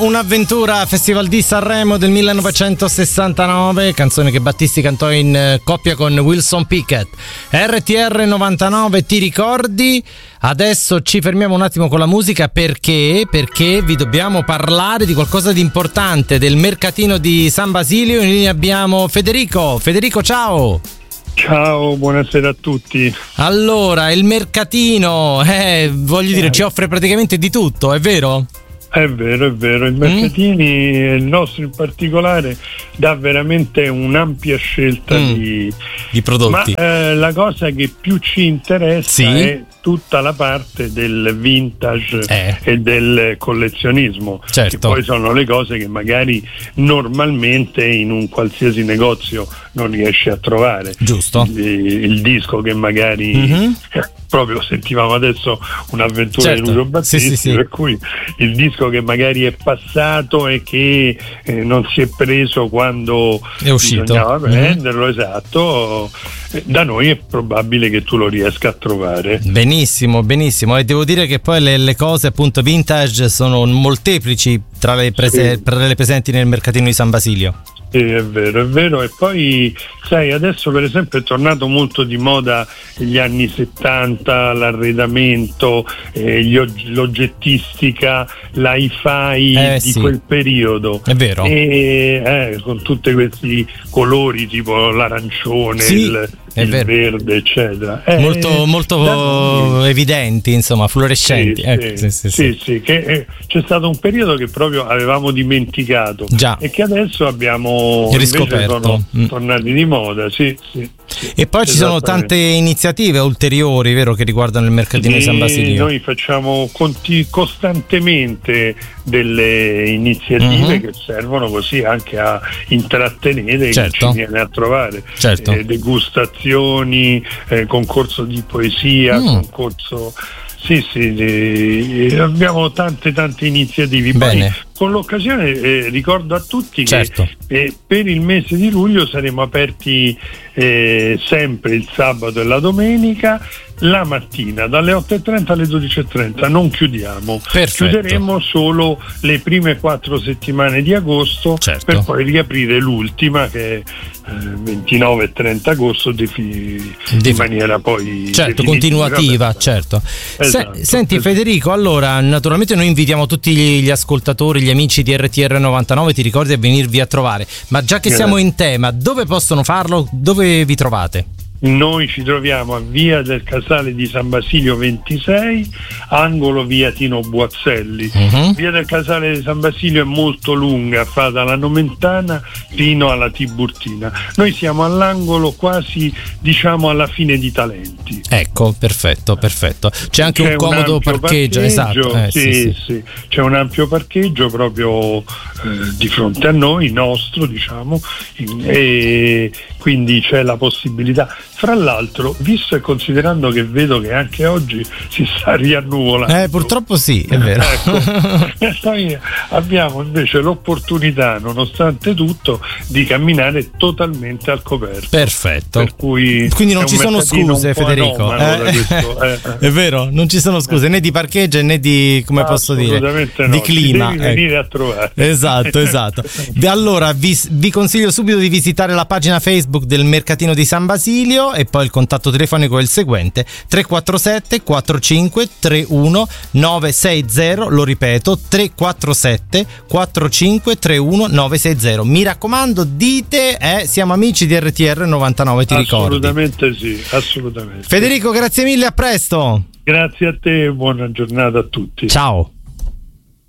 Un'avventura, Festival di Sanremo del 1969, canzone che Battisti cantò in coppia con Wilson Pickett. RTR 99, ti ricordi? Adesso ci fermiamo un attimo con la musica perché vi dobbiamo parlare di qualcosa di importante, del mercatino di San Basilio. In linea abbiamo Federico. Federico, ciao! Ciao, buonasera a tutti. Allora, il mercatino, voglio dire, ci offre praticamente di tutto, è vero? È vero, il Mercatini, il nostro in particolare, dà veramente un'ampia scelta di prodotti. Ma la cosa che più ci interessa è tutta la parte del vintage e del collezionismo, che poi sono le cose che magari normalmente in un qualsiasi negozio non riesci a trovare. Giusto. Il disco che magari proprio sentivamo adesso un'avventura di Lucio Battisti, per cui il disco che magari è passato e che non si è preso quando è uscito, bisognava prenderlo, esatto, da noi è probabile che tu lo riesca a trovare. Benissimo, e devo dire che poi le cose appunto vintage sono molteplici tra le presenti nel mercatino di San Basilio. Sì, è vero, e poi sai, adesso per esempio è tornato molto di moda gli anni 70, l'arredamento, l'oggettistica, l'hi-fi di quel periodo. È vero. Con tutti questi colori tipo l'arancione, il verde, eccetera. Molto evidenti, insomma, fluorescenti. Sì, che c'è stato un periodo che proprio avevamo dimenticato e che adesso abbiamo riscoperto. Sono tornati di moda, sì. E poi ci sono tante iniziative ulteriori, vero, che riguardano il mercatino di San Basilio. Noi facciamo costantemente delle iniziative che servono così anche a intrattenere chi ci viene a trovare. Degustazioni, concorso di poesia, concorso. Sì, abbiamo tante iniziative. Bene. Poi con l'occasione ricordo a tutti che per il mese di luglio saremo aperti sempre il sabato e la domenica, la mattina dalle 8:30 alle 12:30, non chiudiamo. Chiuderemo solo le prime 4 settimane di agosto per poi riaprire l'ultima che è 29 e 30 agosto di maniera poi continuativa. Senti Federico, allora naturalmente noi invitiamo tutti gli ascoltatori, gli amici di RTR 99, ti ricordi, a venirvi a trovare, ma già che siamo in tema, dove possono farlo? Dove vi trovate? Noi ci troviamo a via del Casale di San Basilio 26, angolo via Tino Buazzelli. Via del Casale di San Basilio è molto lunga, fa dalla Nomentana fino alla Tiburtina. Noi siamo all'angolo, quasi diciamo alla fine di Talenti. Ecco, perfetto. C'è anche un comodo parcheggio, esatto. Sì. C'è un ampio parcheggio proprio di fronte a noi, nostro, diciamo, e quindi c'è la possibilità. Fra l'altro, visto e considerando che vedo che anche oggi si sta riannuvolando, purtroppo sì, è vero. Noi abbiamo invece l'opportunità, nonostante tutto, di camminare totalmente al coperto. Perfetto. Per cui quindi non ci sono scuse, Federico. È vero, non ci sono scuse né di parcheggio né di, come posso dire, di clima. Devi venire a trovare. Esatto. Allora vi consiglio subito di visitare la pagina Facebook del Mercatino di San Basilio, e poi il contatto telefonico è il seguente: 347 45 31 960. Lo ripeto, 347 45 31 960. Mi raccomando, dite siamo amici di RTR 99, ti ricordi? Assolutamente sì, assolutamente. Federico, grazie mille, a presto. Grazie a te, buona giornata a tutti. Ciao.